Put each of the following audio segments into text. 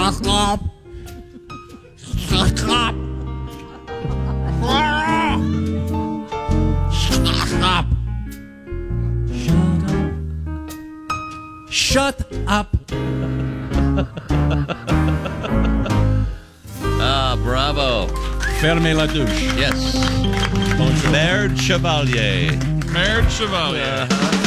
Shut up. Shut up. Shut up. Shut up. Bravo. Fermez la douche. Yes. Mère Chevalier. Mère Chevalier.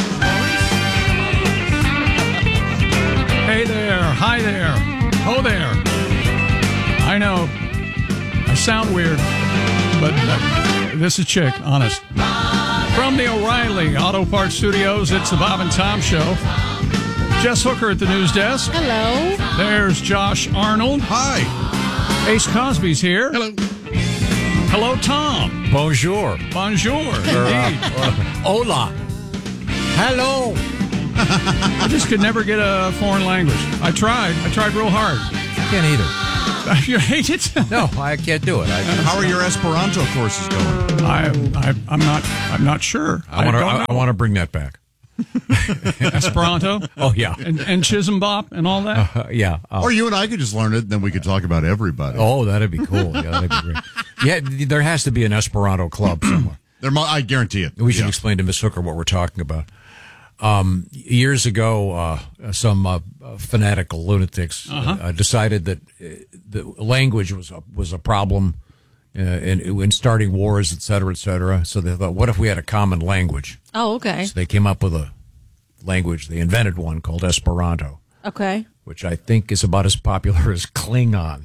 Hey there. Hi there. Ho there. I know. I sound weird, but this is Chick, honest. From the O'Reilly Auto Parts Studios, it's the Bob and Tom Show. Jess Hooker at the news desk. Hello. There's Josh Arnold. Hi. Ace Cosby's here. Hello. Hello, Tom. Bonjour. Bonjour. Indeed. Hola. Hello. I just could never get a foreign language. I tried real hard. I can't either. You hate it? No, I can't do it. How are your Esperanto courses going? I'm not sure. I want to bring that back. Esperanto. Oh yeah, and Chisholm Bop and all that. yeah. Or you and I could just learn it, then we could talk about everybody. Oh, that'd be cool. Yeah, that'd be great. Yeah, there has to be an Esperanto club somewhere. I guarantee it. We should explain to Miss Hooker what we're talking about. Years ago, some fanatical lunatics decided that the language was a problem in starting wars, et cetera, et cetera. So they thought, what if we had a common language? Oh, okay. So they came up with a language. They invented one called Esperanto. Okay. Which I think is about as popular as Klingon.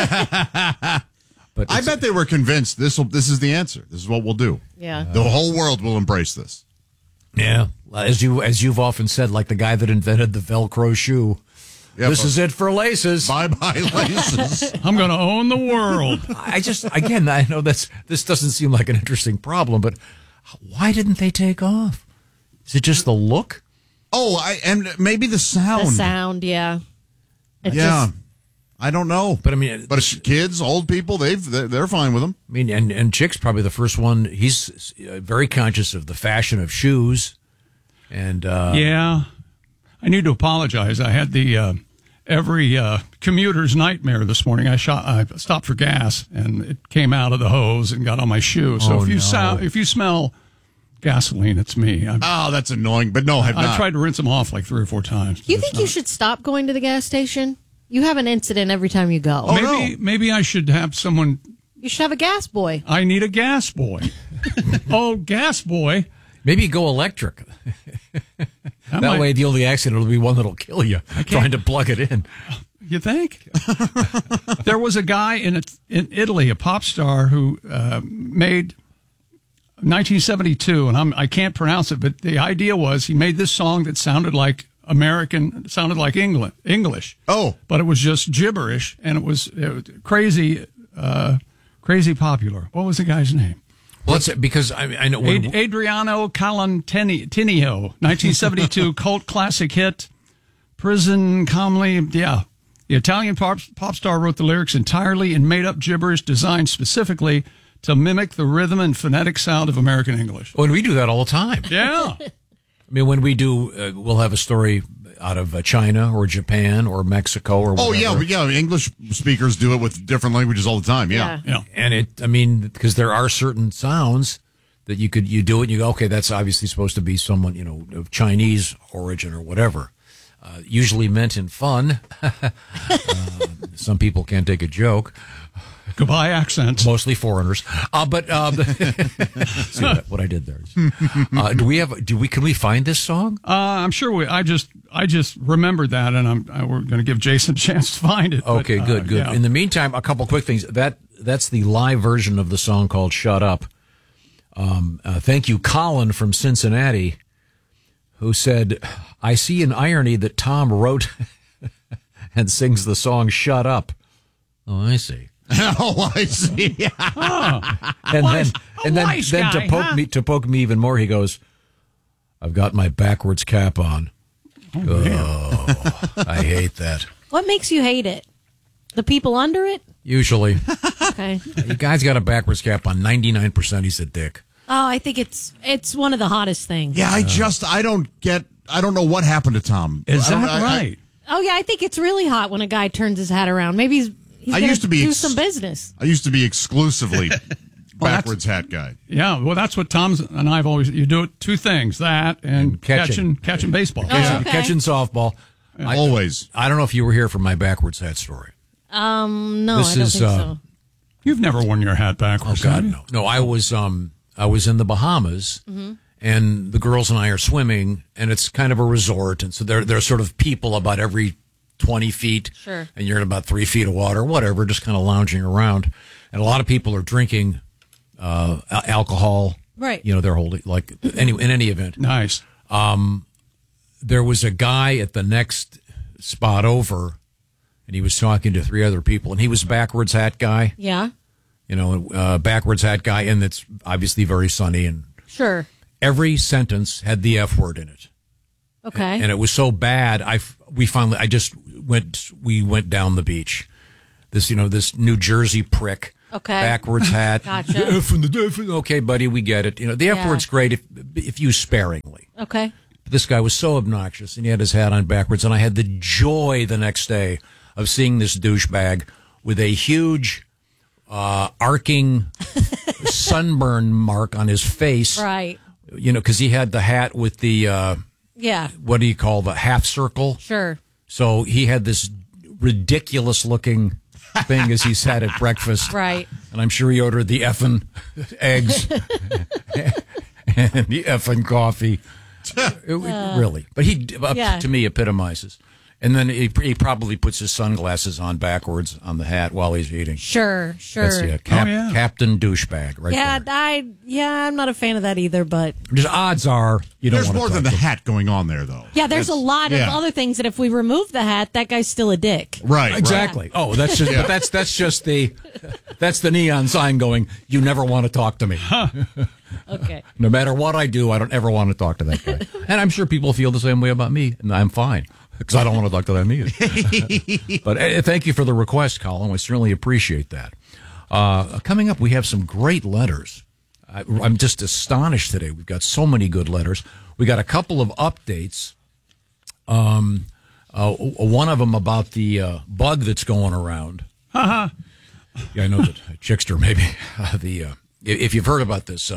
But I bet they were convinced this is the answer. This is what we'll do. Yeah. The whole world will embrace this. Yeah. As you've often said, like the guy that invented the Velcro shoe. Yep. This is it for laces. Bye-bye laces. I'm going to own the world. I know this doesn't seem like an interesting problem, but why didn't they take off? Is it just the look? Oh, and maybe the sound. The sound, yeah. I don't know. But I mean, kids, old people, they're fine with them. I mean, and Chick's probably the first one. He's very conscious of the fashion of shoes. And yeah, I need to apologize. I had the every commuter's nightmare this morning. I stopped for gas, and it came out of the hose and got on my shoe. So if you smell gasoline, it's me. That's annoying. But no, I've not. I tried to rinse them off like 3 or 4 times. You think you should stop going to the gas station? You have an incident every time you go. Maybe I should have someone. You should have a gas boy. I need a gas boy. Oh, gas boy. Maybe go electric. That way, the only accident will be one that'll kill you trying to plug it in. You think? There was a guy in Italy, a pop star, who made 1972, and I can't pronounce it, but the idea was he made this song that sounded like American, sounded like English. Oh. But it was just gibberish, and it was crazy popular. What was the guy's name? Well, because I know Adriano Calentino, 1972 cult classic hit, Prison Calmly. Yeah. The Italian pop star wrote the lyrics entirely in made-up gibberish designed specifically to mimic the rhythm and phonetic sound of American English. When we do that all the time. Yeah. I mean, when we do, we'll have a story out of China or Japan or Mexico or whatever. Oh, yeah. English speakers do it with different languages all the time. Yeah. And because there are certain sounds that you do it and you go, okay, that's obviously supposed to be someone, of Chinese origin or whatever. Usually meant in fun. Some people can't take a joke. Goodbye accents. Mostly foreigners. But see what I did there. Can we find this song? I'm sure I just remembered that, and we're going to give Jason a chance to find it. Okay, but, good. Yeah. In the meantime, a couple quick things. That's the live version of the song called "Shut Up." Thank you, Colin from Cincinnati, who said, "I see an irony that Tom wrote and sings the song "Shut Up." Oh, I see. Oh, I see. And then to poke me even more, he goes, "I've got my backwards cap on." Oh, I hate that. What makes you hate it? The people under it? Usually. Okay. The guy's got a backwards cap on. 99%, he's a dick. Oh, I think it's one of the hottest things. Yeah, I don't know what happened to Tom. Is that right? Oh, yeah, I think it's really hot when a guy turns his hat around. Maybe he's going to do some business. I used to be exclusively backwards hat guy. Yeah, well, that's what Tom's and I've always. You do it 2 things: that and catching baseball. Oh, okay. Catching softball. Always. I don't know if you were here for my backwards hat story. No, I don't is, think so. You've never worn your hat backwards. Oh God, have you? no. No, I was in the Bahamas, and the girls and I are swimming, and it's kind of a resort, and so there are sort of people about every 20 feet, Sure. and you're in about 3 feet of water, whatever, just kind of lounging around, and a lot of people are drinking alcohol. Right. You know, they're holding in any event. Nice. There was a guy at the next spot over, and he was talking to 3 other people, and he was backwards hat guy. Yeah, Backwards hat guy, and it's obviously very sunny, and sure. every sentence had the F word in it. Okay. And it was so bad, we went down the beach. This New Jersey prick. Okay. Backwards hat. Gotcha. F and the F. Okay, buddy, we get it. The F word's great if used sparingly. Okay. But this guy was so obnoxious, and he had his hat on backwards, and I had the joy the next day of seeing this douchebag with a huge arcing sunburn mark on his face. Right. Because he had the hat with the Yeah. what do you call the half circle? Sure. So he had this ridiculous looking thing as he sat at breakfast. Right. And I'm sure he ordered the effing eggs and the effing coffee. Really. But he, to me, epitomizes. And then he probably puts his sunglasses on backwards on the hat while he's eating. Sure. That's Captain Douchebag right there. I'm not a fan of that either, but Just odds are you don't There's want to more than talk the to him. hat going on there, though. yeah, there's a lot of other things that if we remove the hat, that guy's still a dick. Right. Exactly. Oh, that's just that's just that's the neon sign going, you never want to talk to me. Okay. No matter what I do, I don't ever want to talk to that guy. And I'm sure people feel the same way about me, and I'm fine because I don't want to talk to them either. But thank you for the request, Colin. We certainly appreciate that. Coming up, we have some great letters. I'm just astonished today. We've got so many good letters. We got a couple of updates. One of them about the bug that's going around. Yeah, I know that Chickster maybe if you've heard about this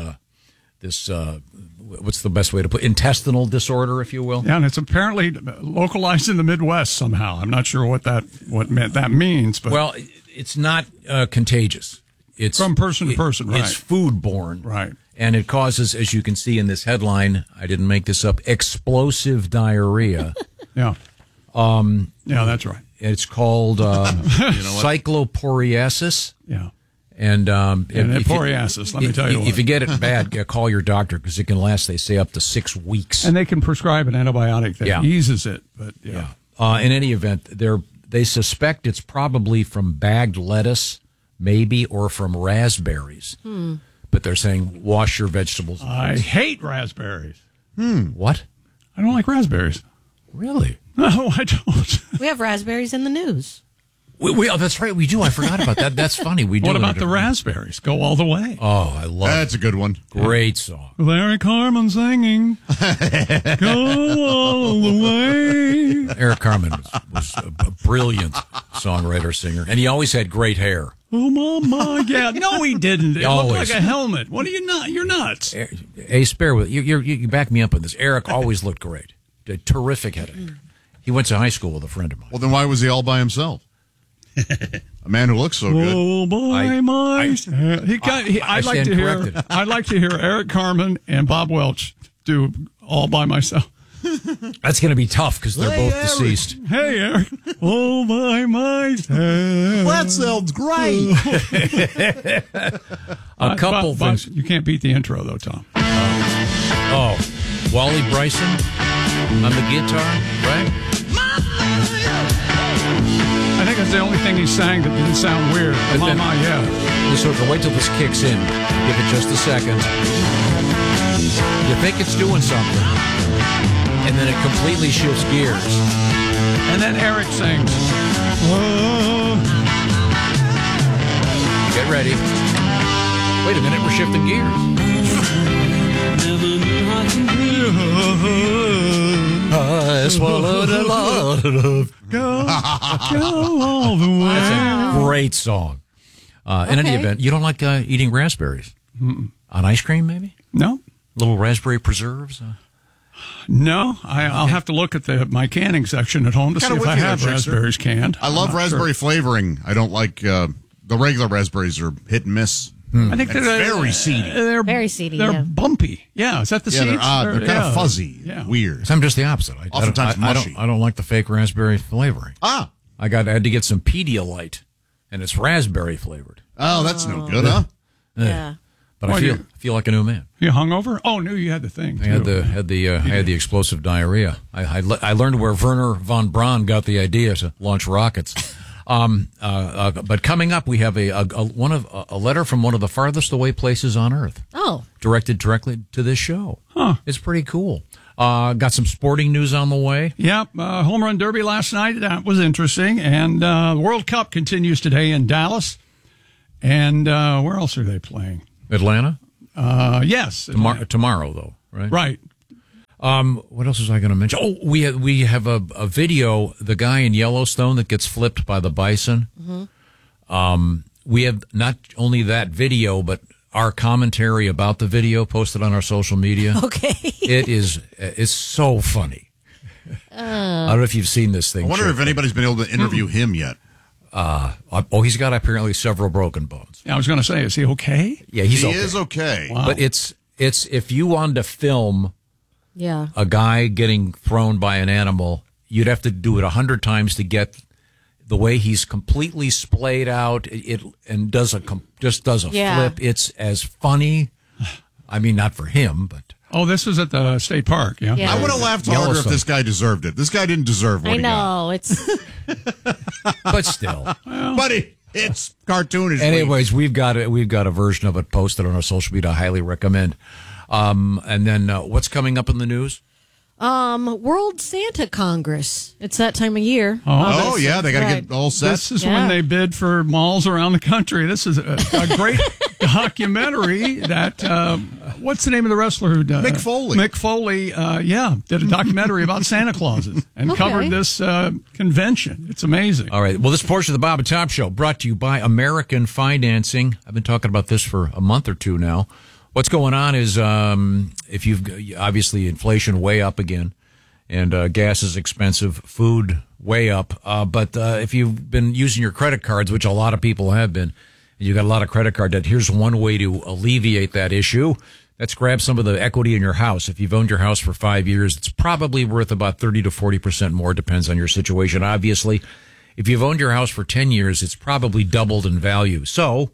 what's the best way to put intestinal disorder, if you will. Yeah, and it's apparently localized in the Midwest somehow. I'm not sure what that means, but Well, it's not contagious. It's from person to person, right? It's foodborne, right? And it causes, as you can see in this headline, I didn't make this up, explosive diarrhea. Yeah, yeah, that's right. It's called cycloporiasis. Yeah. And poriasis, let me tell you if you get it bad, call your doctor because it can last, they say, up to 6 weeks. And they can prescribe an antibiotic that eases it. But in any event, they suspect it's probably from bagged lettuce, maybe, or from raspberries. But they're saying wash your vegetables. I hate raspberries. What? I don't like raspberries. Really? No, I don't. We have raspberries in the news. Oh, that's right. We do. I forgot about that. That's funny. We do. What about the raspberries? Go all the way. Oh, I love That's a good one. Great song. Eric Carmen singing. Go all the way. Eric Carmen was a brilliant songwriter, singer, and he always had great hair. Oh, my God. No, he didn't. It Always. looked like a helmet. What are you not? You're nuts. Hey, spare with you back me up on this. Eric always looked great. A terrific headache. He went to high school with a friend of mine. Well, then why was he all by himself? A man who looks so good. Oh, boy, I'd like to hear Eric Carmen and Bob Welch do All By Myself. That's going to be tough because they're both deceased. Hey, Eric. All by myself. That sounds great. A couple things. You can't beat the intro, though, Tom. Wally Bryson on the guitar, right? I think that's the only thing he sang that didn't sound weird. Mama, yeah. So wait till this kicks in. Give it just a second. You think it's doing something, and then it completely shifts gears. And then Eric sings. Get ready. Wait a minute, we're shifting gears. I swallowed a lot of Go all the way. That's a great song. In any event, you don't like eating raspberries? On ice cream, maybe? No. Little raspberry preserves? No, I'll have to look at my canning section at home to see if I have raspberries canned. I love raspberry flavoring. I don't like the regular raspberries are hit and miss. I think they're very seedy. They're Very seedy, They're yeah. bumpy. Yeah, is that the seeds? They're kind of fuzzy, weird. So I'm just the opposite. Oftentimes mushy. I don't like the fake raspberry flavoring. Ah, I had to get some Pedialyte, and it's raspberry flavored. oh, that's no good, huh? Yeah. But Well, I feel like a new man. You hungover? Oh, no, you had the thing. I had the explosive diarrhea. I learned where Werner von Braun got the idea to launch rockets. But coming up, we have a letter from one of the farthest away places on Earth. Oh. Directed directly to this show. Huh. It's pretty cool. Got some sporting news on the way. Yep, home run derby last night. That was interesting. And the World Cup continues today in Dallas. And where else are they playing? Atlanta? Yes. Tomorrow, though, right? Right. What else was I going to mention? Oh, we have a video, the guy in Yellowstone that gets flipped by the bison. We have not only that video, but our commentary about the video posted on our social media. Okay. It's so funny. I don't know if you've seen this thing. I wonder if anybody's been able to interview him yet. He's got apparently several broken bones. I was going to say, is he okay? Yeah, He okay. is okay. Wow. But it's if you wanted to film Yeah. a guy getting thrown by an animal, you'd have to do it 100 times to get the way he's completely splayed out. And does a Yeah. flip. It's as funny. I mean, not for him, but Oh, this was at the state park, yeah? Yeah. I would have laughed harder if Yellowstone. this guy deserved it. This guy didn't deserve what I he got. know. It's but still. But it's cartoonish. Anyways, we've got a version of it posted on our social media. I highly recommend. And then what's coming up in the news? World Santa Congress. It's that time of year. Oh, yeah, they got to Right. get all set. This is Yeah. when they bid for malls around the country. This is a great documentary that, what's the name of the wrestler who does? Mick Foley. Mick Foley, did a documentary about Santa Clauses and covered this convention. It's amazing. All right. Well, this portion of the Bob and Tom Show brought to you by American Financing. I've been talking about this for a month or two now. What's going on is if you've obviously inflation way up again, and gas is expensive, food way up. But if you've been using your credit cards, which a lot of people have been, and you've got a lot of credit card debt, here's one way to alleviate that issue. Let's grab some of the equity in your house. If you've owned your house for 5 years, it's probably worth about 30 to 40% more. Depends on your situation, obviously. If you've owned your house for 10 years, it's probably doubled in value. So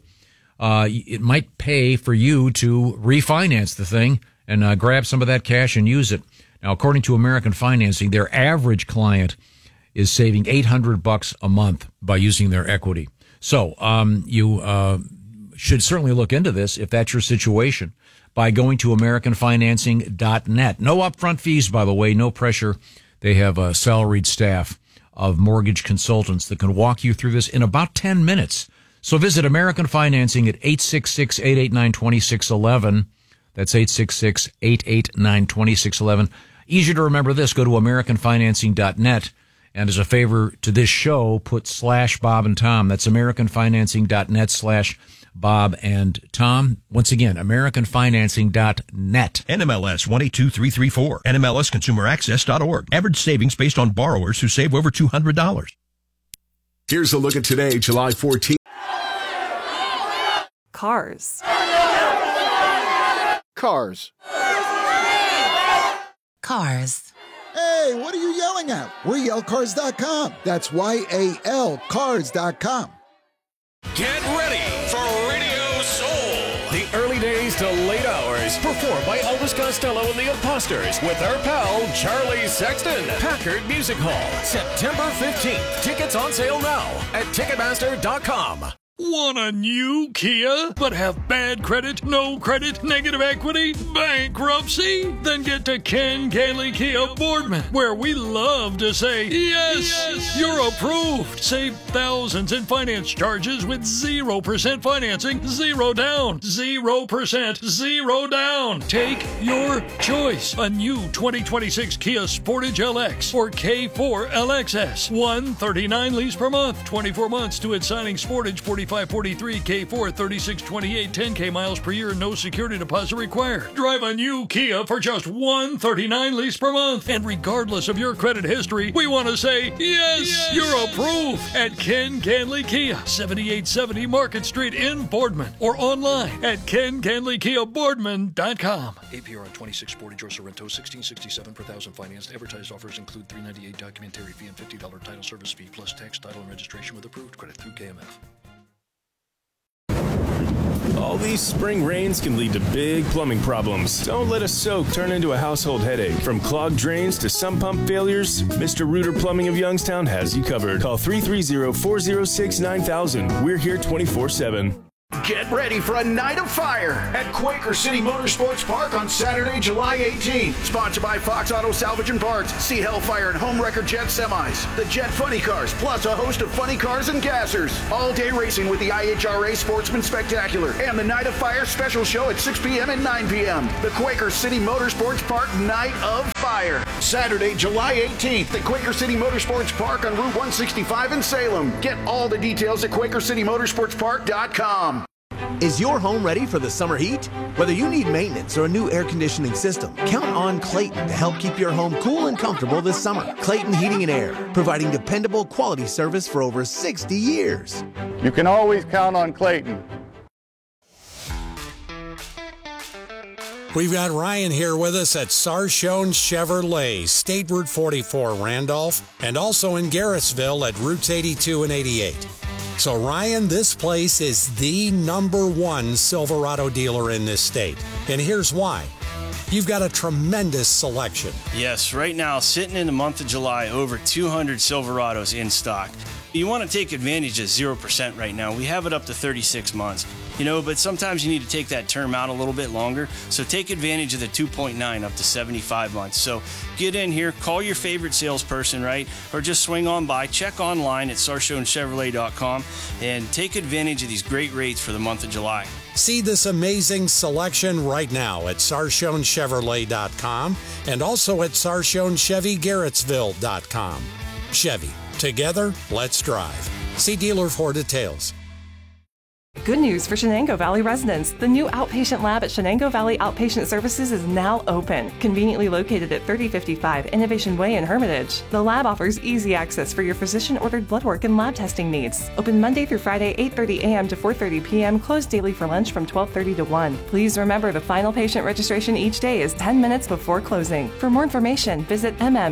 it might pay for you to refinance the thing and grab some of that cash and use it. Now, according to American Financing, their average client is saving $800 a month by using their equity. So you should certainly look into this if that's your situation by going to AmericanFinancing.net. No upfront fees, by the way, no pressure. They have a salaried staff of mortgage consultants that can walk you through this in about 10 minutes. So visit American Financing at 866-889-2611. That's 866-889-2611. Easier to remember this. Go to AmericanFinancing.net. And as a favor to this show, put /Bob and Tom. That's AmericanFinancing.net /Bob and Tom. Once again, AmericanFinancing.net. NMLS 182334. NMLSConsumerAccess.org. Average savings based on borrowers who save over $200. Here's a look at today, July 14th. Cars. Cars. Cars. Hey, what are you yelling at? We're yellcars.com. That's YAL cars.com. Get ready for Radio Soul. The early days to late hours. Performed by Elvis Costello and the Imposters with our pal Charlie Sexton. Packard Music Hall, September 15th. Tickets on sale now at Ticketmaster.com. Want a new Kia, but have bad credit, no credit, negative equity, bankruptcy? Then get to Ken Gailey Kia Boardman, where we love to say, yes, you're approved. Save thousands in finance charges with 0% financing, 0 down, 0%, 0 down. Take your choice. A new 2026 Kia Sportage LX or K4 LXS. $139 lease per month, 24 months to its signing. Sportage 4543, K4 3628, 10K miles per year, no security deposit required. Drive a new Kia for just $139 lease per month. And regardless of your credit history, we want to say, yes, you're approved at Ken Ganley Kia, 7870 Market Street in Boardman, or online at KenGanleyKiaBoardman.com. APR on 26 Sportage or Sorrento, $16.67 per thousand financed. Advertised offers include $398 documentary fee and $50 title service fee, plus tax, title, and registration with approved credit through KMF. All these spring rains can lead to big plumbing problems. Don't let a soak turn into a household headache. From clogged drains to sump pump failures, Mr. Rooter Plumbing of Youngstown has you covered. Call 330-406-9000. We're here 24/7. Get ready for a night of fire at Quaker City Motorsports Park on Saturday, July 18th. Sponsored by Fox Auto Salvage and Parts, Sea Hellfire and Home Wrecker Jet Semis, the Jet Funny Cars, plus a host of funny cars and gassers. All-day racing with the IHRA Sportsman Spectacular and the Night of Fire special show at 6 p.m. and 9 p.m. The Quaker City Motorsports Park Night of Fire. Saturday, July 18th at Quaker City Motorsports Park on Route 165 in Salem. Get all the details at QuakerCityMotorsportsPark.com. Is your home ready for the summer heat? Whether you need maintenance or a new air conditioning system, count on Clayton to help keep your home cool and comfortable this summer. Clayton Heating and Air, providing dependable quality service for over 60 years. You can always count on Clayton. We've got Ryan here with us at Sarshone Chevrolet, State Route 44, Randolph, and also in Garrettsville at Routes 82 and 88. So, Ryan, this place is the #1 Silverado dealer in this state. And here's why. You've got a tremendous selection. Yes, right now, sitting in the month of July, over 200 Silverados in stock. You want to take advantage of 0% right now. We have it up to 36 months. But sometimes you need to take that term out a little bit longer. So take advantage of the 2.9 up to 75 months. So get in here, call your favorite salesperson, right? Or just swing on by, check online at SarshonChevrolet.com and take advantage of these great rates for the month of July. See this amazing selection right now at SarshonChevrolet.com and also at SarshonChevyGarrettsville.com. Chevy. Together, let's drive. See dealer for details. Good news for Shenango Valley residents. The new outpatient lab at Shenango Valley Outpatient Services is now open, conveniently located at 3055 Innovation Way in Hermitage. The lab offers easy access for your physician-ordered blood work and lab testing needs. Open Monday through Friday, 8:30 a.m. to 4:30 p.m., closed daily for lunch from 12:30 to 1. Please remember the final patient registration each day is 10 minutes before closing. For more information, visit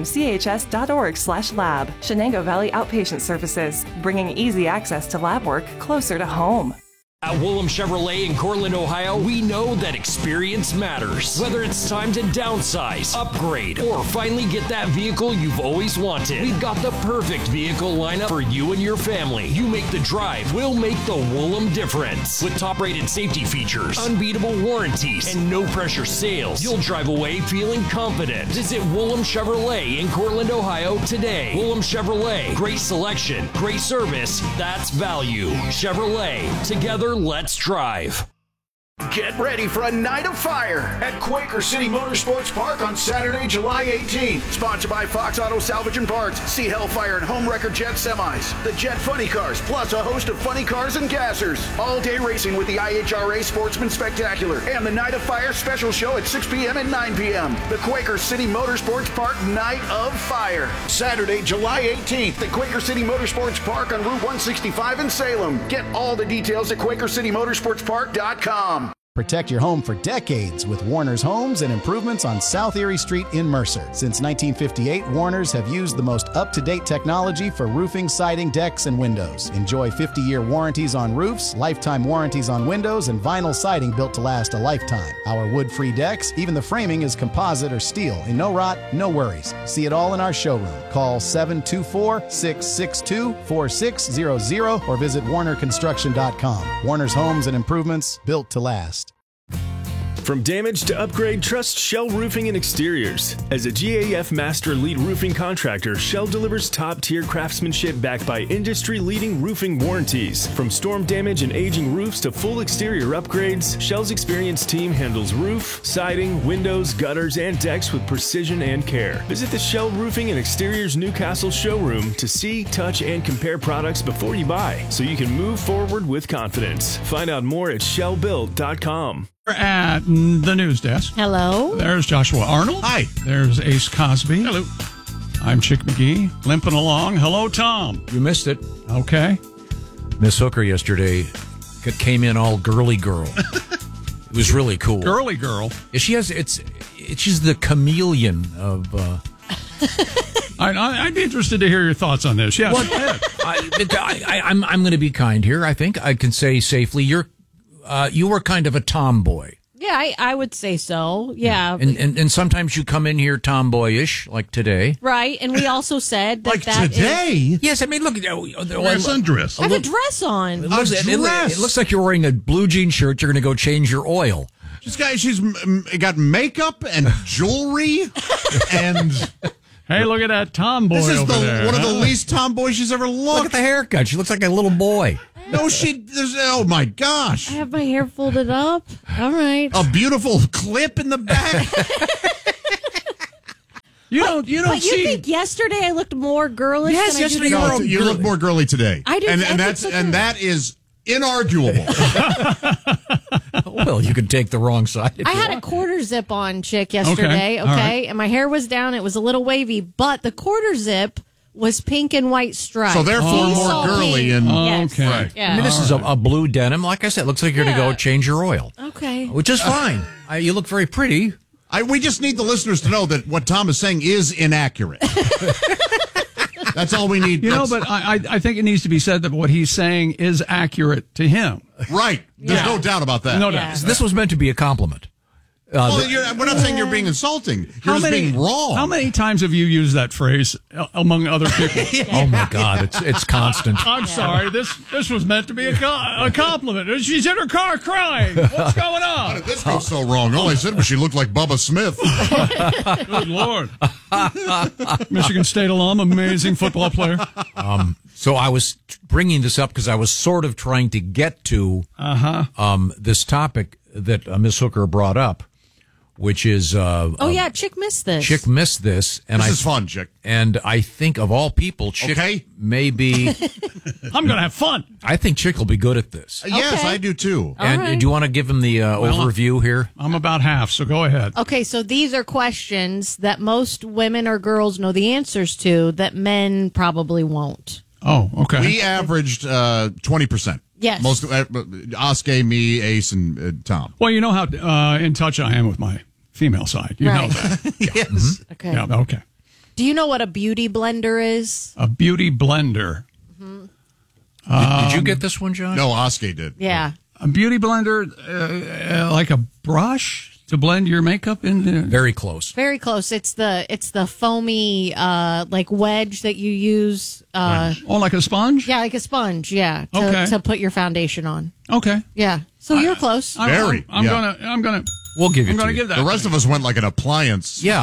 mmchs.org/lab. Shenango Valley Outpatient Services, bringing easy access to lab work closer to home. At Woolham Chevrolet in Cortland, Ohio, we know that experience matters. Whether it's time to downsize, upgrade, or finally get that vehicle you've always wanted, we've got the perfect vehicle lineup for you and your family. You make the drive, we'll make the Woolham difference. With top-rated safety features, unbeatable warranties, and no-pressure sales, you'll drive away feeling confident. Visit Woolham Chevrolet in Cortland, Ohio today. Woolham Chevrolet, great selection, great service, that's value. Chevrolet, together, let's drive. Get ready for a night of fire at Quaker City Motorsports Park on Saturday, July 18th. Sponsored by Fox Auto Salvage and Parts, Sea Hellfire and Home Wrecker Jet Semis, the Jet Funny Cars, plus a host of funny cars and gassers. All-day racing with the IHRA Sportsman Spectacular and the Night of Fire special show at 6 p.m. and 9 p.m. The Quaker City Motorsports Park Night of Fire. Saturday, July 18th at Quaker City Motorsports Park on Route 165 in Salem. Get all the details at QuakerCityMotorsportsPark.com. Protect your home for decades with Warner's Homes and Improvements on South Erie Street in Mercer. Since 1958, Warner's have used the most up-to-date technology for roofing, siding, decks, and windows. Enjoy 50-year warranties on roofs, lifetime warranties on windows, and vinyl siding built to last a lifetime. Our wood-free decks, even the framing is composite or steel, and no rot, no worries. See it all in our showroom. Call 724-662-4600 or visit warnerconstruction.com. Warner's Homes and Improvements, built to last. From damage to upgrade, trust Shell Roofing and Exteriors. As a GAF Master Elite Roofing contractor, Shell delivers top-tier craftsmanship backed by industry-leading roofing warranties. From storm damage and aging roofs to full exterior upgrades, Shell's experienced team handles roof, siding, windows, gutters, and decks with precision and care. Visit the Shell Roofing and Exteriors Newcastle showroom to see, touch, and compare products before you buy, so you can move forward with confidence. Find out more at shellbuilt.com. We're at the news desk. Hello. There's Joshua Arnold. Hi. There's Ace Cosby. Hello. I'm Chick McGee, limping along. Hello, Tom. You missed it. Okay. Miss Hooker yesterday came in all girly girl. It was really cool. Girly girl. She's the chameleon of. I'd be interested to hear your thoughts on this. Yeah. I'm going to be kind here. I think I can say safely you were kind of a tomboy. Yeah, I would say so. Yeah. And sometimes you come in here tomboyish, like today. Right, and we also said that today? Yes, I mean, look. Dress undress. I have a dress on. It looks like you're wearing a blue jean shirt. You're going to go change your oil. She's got makeup and jewelry and... Hey, look at that tomboy This is over there. one of the least tomboy she's ever looked. Look at the haircut. She looks like a little boy. No, oh my gosh. I have my hair folded up. All right. A beautiful clip in the back. You don't but see. You think yesterday I looked more girlish? Yes, than yesterday I did you look more girly today. I did, and that is inarguable. Well, you could take the wrong side. I had a quarter zip on, Chick, yesterday. Okay, right. And my hair was down. It was a little wavy, but the quarter zip was pink and white stripes. So therefore more girly and yes. Okay. Right. Yeah. I mean, this is a blue denim. Like I said, it looks like you're going to go change your oil. Okay. Which is fine. You look very pretty. We just need the listeners to know that what Tom is saying is inaccurate. That's all we need. But I think it needs to be said that what he's saying is accurate to him. Right. There's no doubt about that. No doubt. This was meant to be a compliment. We're not saying you're being insulting. You're just being wrong. How many times have you used that phrase among other people? Oh my God, it's constant. I'm sorry. This was meant to be a compliment. She's in her car crying. What's going on? How did this go so wrong? All I said was she looked like Bubba Smith. Good Lord. Michigan State alum, amazing football player. So I was bringing this up because I was sort of trying to get to this topic that Miss Hooker brought up, which is Chick missed this. Chick missed this, and this is fun, Chick. And I think of all people, Chick may be. I'm going to have fun. I think Chick will be good at this. Yes, I do too. And do you want to give him the overview here? I'm about half, so go ahead. Okay, so these are questions that most women or girls know the answers to that men probably won't. Oh, okay. We averaged 20%. Yes. Most Oskay, me, Ace, and Tom. Well, you know how in touch I am with my female side. You know that. Yes. Mm-hmm. Okay. Yeah, okay. Do you know what a beauty blender is? A beauty blender. Mm-hmm. Did you get this one, John? No, Oskay did. Yeah. A beauty blender, like a brush to blend your makeup in there? Very close. Very close. It's the foamy like wedge that you use. Like a sponge? Yeah, like a sponge. Yeah. To put your foundation on. Okay. Yeah. So you're close. I'm gonna. We'll give I'm it gonna to you. give that. The rest of us went like an appliance. Yeah.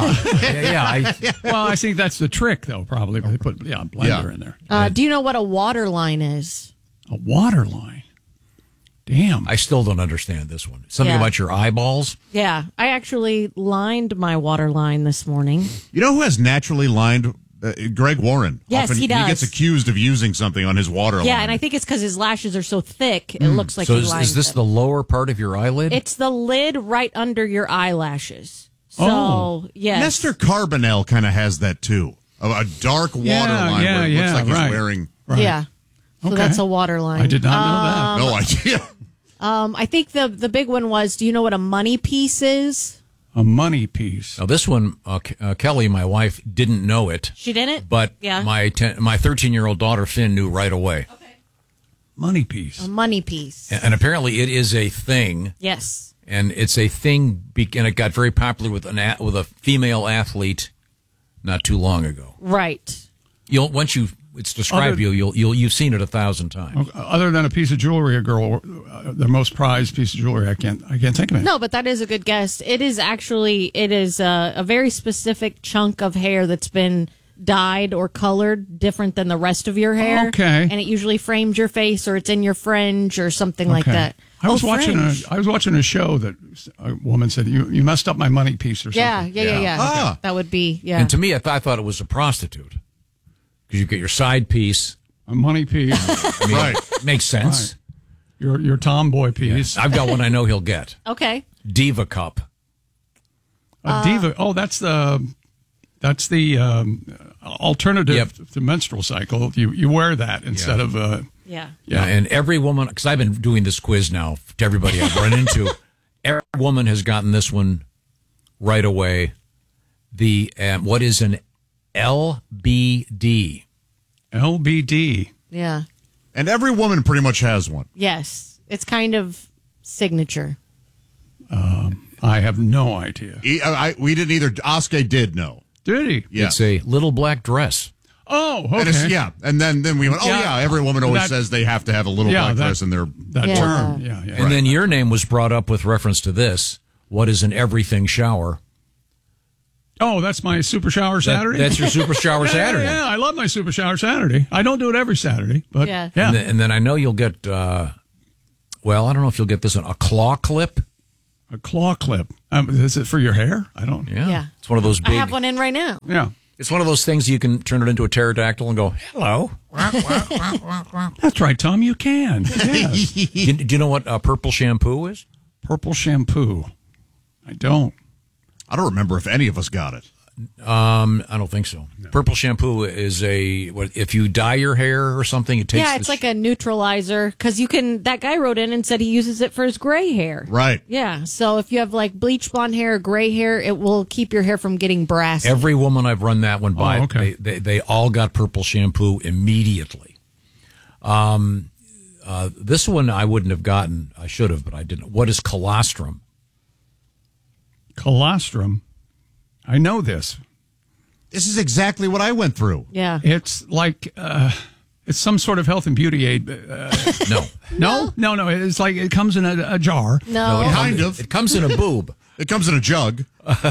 Well, I think that's the trick, though. Probably they put a blender in there. Do you know what a water line is? A water line. Damn. I still don't understand this one. Something about your eyeballs? Yeah. I actually lined my water line this morning. You know who has naturally lined? Greg Warren. Yes, Often he does. He gets accused of using something on his water line. Yeah, and I think it's because his lashes are so thick, it looks like So he lined is this the lower part of your eyelid? It's the lid right under your eyelashes. So, yes. Nestor Carbonell kind of has that, too. A dark water line where it looks like he's wearing... Right. Yeah. So that's a water line. I did not know that. No idea. I think the big one was, do you know what a money piece is? A money piece. Now, this one, Kelly, my wife, didn't know it. She didn't? But Yeah. my 13-year-old daughter, Finn, knew right away. Money piece. A money piece. And apparently it is a thing. Yes. And it's a thing, and it got very popular with a female athlete not too long ago. Right. Once it's described you've seen it 1,000 times. Other than a piece of jewelry, a girl, the most prized piece of jewelry, I can't think of it. No, but that is a good guess. It is a very specific chunk of hair that's been dyed or colored different than the rest of your hair. Okay. And it usually frames your face, or it's in your fringe or something like that. I was fringe. watching a show that a woman said, you messed up my money piece or something. Yeah. Ah. That would be, And to me, I thought it was a prostitute. Because you get your side piece. A money piece. Right. Makes sense. Right. Your tomboy piece. I've got one I know he'll get. Okay. Diva cup. A diva. Oh, that's the alternative to menstrual cycle. You wear that instead of Yeah. And every woman, because I've been doing this quiz now to everybody I've run into, every woman has gotten this one right away. What is an LBD? LBD. Yeah. And every woman pretty much has one. Yes. It's kind of signature. I have no idea. We didn't either. Oscar did know. Did he? Yeah. It's a little black dress. Oh, okay. And then we went, every woman always says they have to have a little black dress in their term. Yeah. And then your name was brought up with reference to this. What is an everything shower? Oh, that's my Super Shower Saturday? That's your Super Shower Saturday. Yeah, I love my Super Shower Saturday. I don't do it every Saturday, but yeah. And then I know you'll get, I don't know if you'll get this one, a claw clip. A claw clip. Is it for your hair? I don't. Yeah. It's one of those big. I have one in right now. Yeah. It's one of those things you can turn it into a pterodactyl and go, hello. That's right, Tom. You can. Yes. Do you know what purple shampoo is? Purple shampoo. I don't. I don't remember if any of us got it. I don't think so. No. Purple shampoo is if you dye your hair or something, it takes. Yeah, it's like a neutralizer because that guy wrote in and said he uses it for his gray hair. Right. Yeah. So if you have like bleach blonde hair or gray hair, it will keep your hair from getting brassy. Every woman I've run that one by, they all got purple shampoo immediately. This one I wouldn't have gotten. I should have, but I didn't. What is colostrum? Colostrum. I know this. This is exactly what I went through. Yeah. It's like it's some sort of health and beauty aid. No. No. It's like it comes in a jar. No. Kind of. It comes in a boob. It comes in a jug.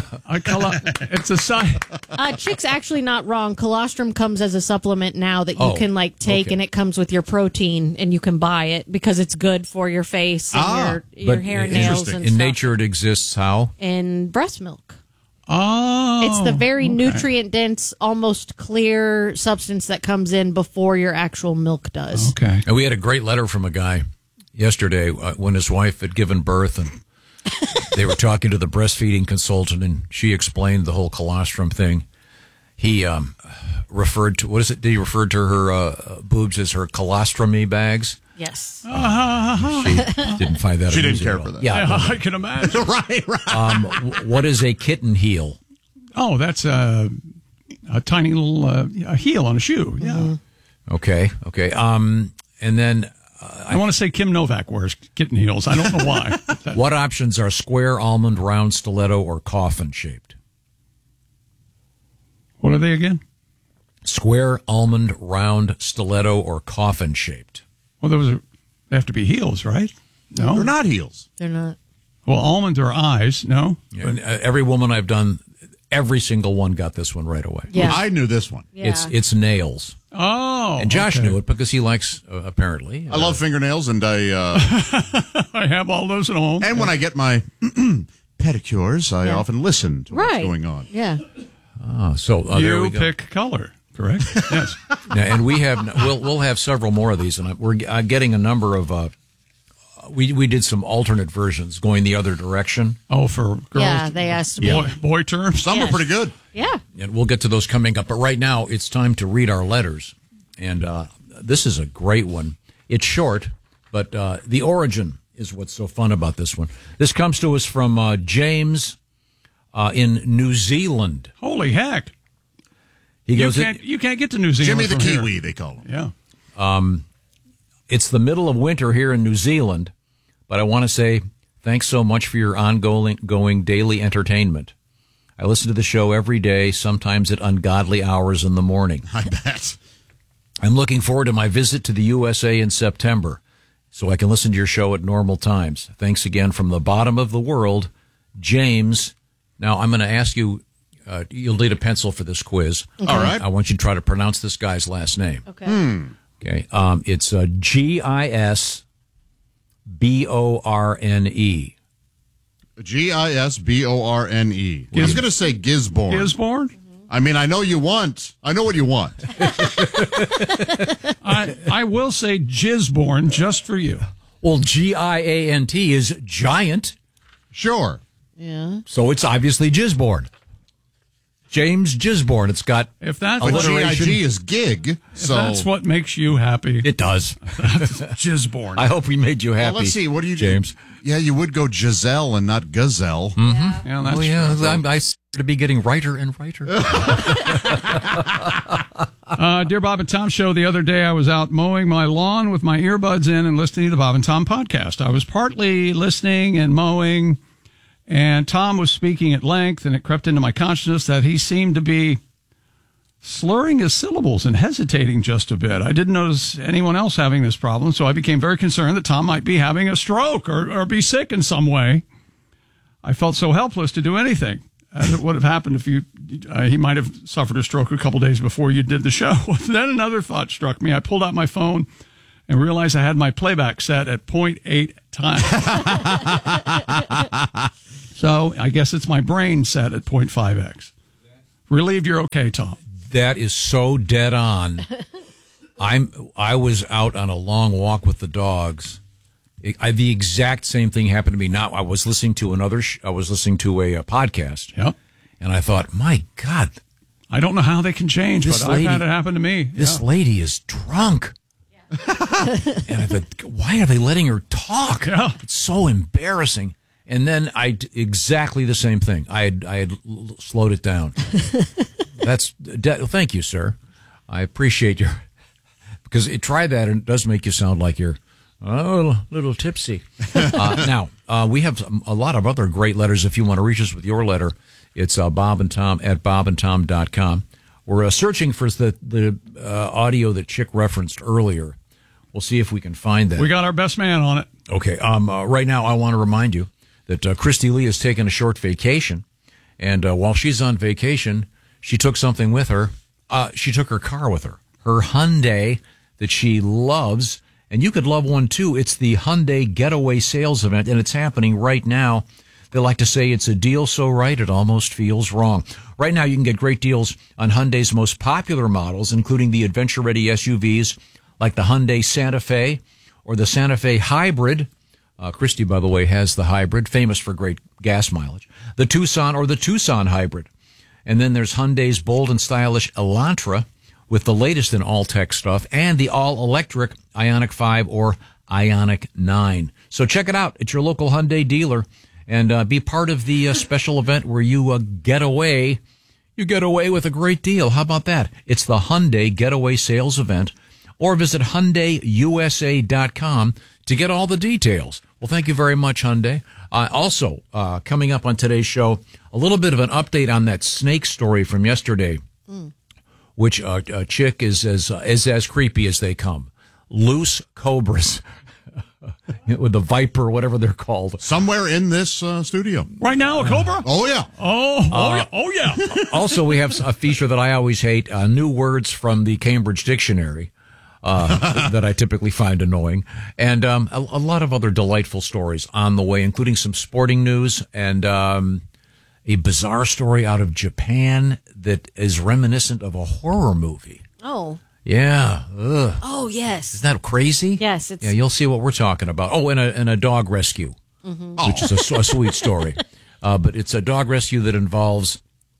It's a side. Chick's actually not wrong. Colostrum comes as a supplement now that you can take, and it comes with your protein, and you can buy it because it's good for your face and your hair and nails and in stuff. nature, it exists how? In breast milk. Oh, it's the very nutrient dense, almost clear substance that comes in before your actual milk does. Okay. And we had a great letter from a guy yesterday when his wife had given birth, and they were talking to the breastfeeding consultant, and she explained the whole colostrum thing. He referred to Did he refer to her boobs as her colostromy bags? Yes. She didn't find that. She didn't care for that. Yeah, I can imagine. right. What is a kitten heel? Oh, that's a tiny little a heel on a shoe. Yeah. Mm-hmm. Okay. And then I want to say Kim Novak wears kitten heels. I don't know why. What options are square, almond, round, stiletto, or coffin shaped? What are they again? Square, almond, round, stiletto, or coffin shaped. Well, they have to be heels, right? No, they're not heels. They're not. Well, almonds are eyes. No. Yeah. And, every woman I've done, every single one got this one right away. Yeah. I knew this one. Yeah. It's nails. Oh, and Josh knew it because he likes apparently. I love fingernails, and I have all those at home. And when I get my pedicures, I often listen to what's going on. Yeah. So there you we go. pick color, correct? Yes. And we'll have several more of these, and we're getting a number of. We did some alternate versions going the other direction. Oh, for girls. Yeah, they asked me. Boy terms. Some are pretty good. Yeah. And we'll get to those coming up. But right now, it's time to read our letters. And this is a great one. It's short, but the origin is what's so fun about this one. This comes to us from James in New Zealand. Holy heck. He goes, you can't get to New Zealand. Jimmy the from Kiwi, here. they call him. Yeah. It's the middle of winter here in New Zealand, but I want to say thanks so much for your ongoing daily entertainment. I listen to the show every day, sometimes at ungodly hours in the morning. I bet. I'm looking forward to my visit to the USA in September, so I can listen to your show at normal times. Thanks again from the bottom of the world, James. Now, I'm going to ask you, you'll need a pencil for this quiz. Okay. All right. I want you to try to pronounce this guy's last name. Okay. Okay. It's Gisborne. Gisborne. I was going to say Gisborne. Gisborne? I mean, I know what you want. I will say Gisborne just for you. Well, Giant is giant. Sure. Yeah. So it's obviously Gisborne. James Gisborne. It's got if that's GIG is gig. So that's what makes you happy. It does. Gisborne. I hope we made you happy. Well, let's see. What do you James? Yeah, you would go Giselle and not Gazelle. Mm-hmm. Yeah, that's true. I seem to be getting righter and righter. Dear Bob and Tom show, the other day I was out mowing my lawn with my earbuds in and listening to the Bob and Tom podcast. I was partly listening and mowing, and Tom was speaking at length, and it crept into my consciousness that he seemed to be slurring his syllables and hesitating just a bit. I didn't notice anyone else having this problem, so I became very concerned that Tom might be having a stroke or be sick in some way. I felt so helpless to do anything, as it would have happened if he might have suffered a stroke a couple days before you did the show. Then another thought struck me. I pulled out my phone and realized I had my playback set at 0.8 times. So I guess it's my brain set at 0.5x. Relieved you're okay, Tom. That is so dead on. I was out on a long walk with the dogs. The exact same thing happened to me. Now I was listening to a podcast. Yep. And I thought, my God, I don't know how they can change, but I've had it happen to me. This lady is drunk. And I thought, why are they letting her talk? Yeah. It's so embarrassing. And then exactly the same thing. I had slowed it down. Thank you, sir. I appreciate because try that and it does make you sound like you're a little tipsy. Now, we have a lot of other great letters. If you want to reach us with your letter, it's Bob and Tom at bobandtom.com. We're searching for the audio that Chick referenced earlier. We'll see if we can find that. We got our best man on it. Okay. Right now, I want to remind you that Christy Lee has taken a short vacation, and while she's on vacation, she took something with her. She took her car with her, her Hyundai that she loves, and you could love one too. It's the Hyundai Getaway Sales Event, and it's happening right now. They like to say it's a deal so right it almost feels wrong. Right now, you can get great deals on Hyundai's most popular models, including the adventure-ready SUVs like the Hyundai Santa Fe or the Santa Fe Hybrid. Christy, by the way, has the Hybrid, famous for great gas mileage. The Tucson or the Tucson Hybrid. And then there's Hyundai's bold and stylish Elantra with the latest in all-tech stuff and the all-electric Ioniq 5 or Ioniq 9. So check it out at your local Hyundai dealer and be part of the special event where you get away. You get away with a great deal. How about that? It's the Hyundai Getaway Sales Event. Or visit HyundaiUSA.com to get all the details. Well, thank you very much, Hyundai. Also, coming up on today's show, a little bit of an update on that snake story from yesterday, which Chick is as creepy as they come. Loose cobras with the viper, whatever they're called. Somewhere in this studio. Right now, a cobra? Oh, yeah. Oh, yeah. Also, we have a feature that I always hate, new words from the Cambridge Dictionary. That I typically find annoying, and a lot of other delightful stories on the way, including some sporting news and a bizarre story out of Japan that is reminiscent of a horror movie. Oh. Yeah. Ugh. Oh, yes. Isn't that crazy? Yes. It's... Yeah, you'll see what we're talking about. Oh, and a dog rescue, which is a sweet story. But it's a dog rescue that involves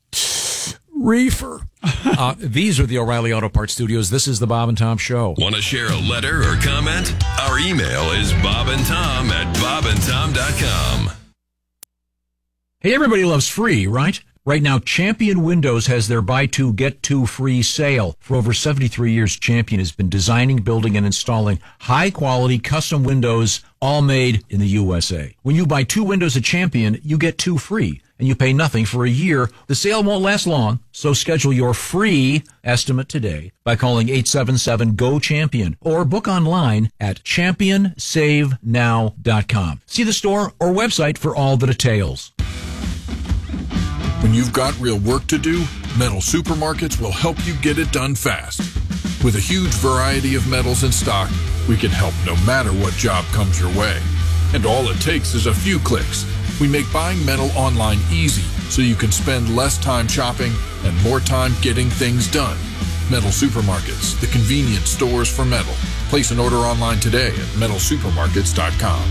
reefer. These are the O'Reilly Auto Parts Studios. This is the Bob and Tom Show. Want to share a letter or comment? Our email is bobandtom@bobandtom.com. Hey, everybody loves free, right? Right now, Champion Windows has their buy two, get two free sale. For over 73 years, Champion has been designing, building, and installing high-quality custom windows, all made in the USA. When you buy 2 windows at Champion, you get 2 free, and you pay nothing for a year. The sale won't last long, so schedule your free estimate today by calling 877-GO-CHAMPION or book online at championsavenow.com. See the store or website for all the details. When you've got real work to do, Metal Supermarkets will help you get it done fast. With a huge variety of metals in stock, we can help no matter what job comes your way. And all it takes is a few clicks. We make buying metal online easy so you can spend less time shopping and more time getting things done. Metal Supermarkets, the convenient stores for metal. Place an order online today at metalsupermarkets.com.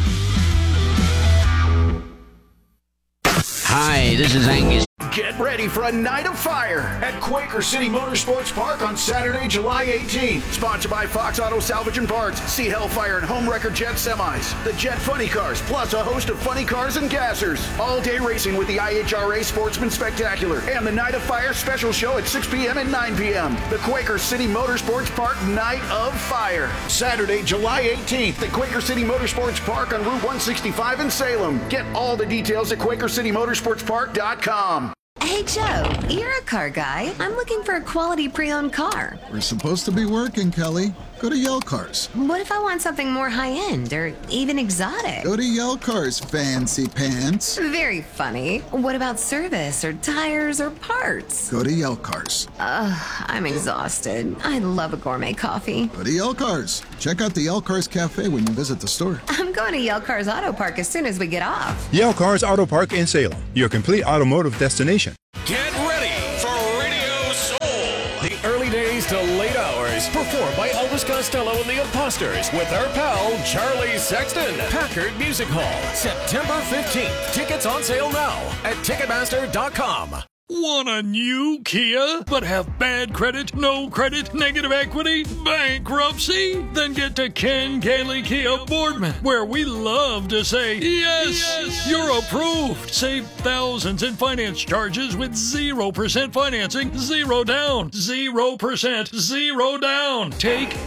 Hi, this is Angus. Get ready for a night of fire at Quaker City Motorsports Park on Saturday, July 18th. Sponsored by Fox Auto Salvage and Parts, See Hellfire and Home Wrecker Jet Semis, the Jet Funny Cars, plus a host of funny cars and gassers. All-day racing with the IHRA Sportsman Spectacular and the Night of Fire special show at 6 p.m. and 9 p.m. The Quaker City Motorsports Park Night of Fire. Saturday, July 18th at Quaker City Motorsports Park on Route 165 in Salem. Get all the details at QuakerCityMotorsportsPark.com. Hey, Joe, you're a car guy. I'm looking for a quality pre-owned car. We're supposed to be working, Kelly. Go to Yell Cars. What if I want something more high-end or even exotic? Go to Yell Cars, fancy pants. Very funny. What about service or tires or parts? Go to Yell Cars. I'm exhausted. I love a gourmet coffee. Go to Yell Cars. Check out the Yell Cars Cafe when you visit the store. I'm going to Yell Cars Auto Park as soon as we get off. Yell Cars Auto Park in Salem, your complete automotive destination. Get ready for Radio Soul. The early days to late hours, performed by Elvis Costello and the Imposters with our pal Charlie Sexton. Packard Music Hall, September 15th. Tickets on sale now at Ticketmaster.com. Want a new Kia, but have bad credit, no credit, negative equity, bankruptcy? Then get to Ken Cayley Kia Boardman, where we love to say, yes, you're approved. Save thousands in finance charges with 0% financing, 0 down, 0%, 0 down. Take